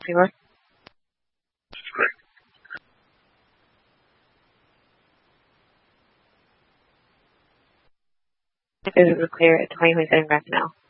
Seymour? Correct. This is clear at 2027 Rathenow.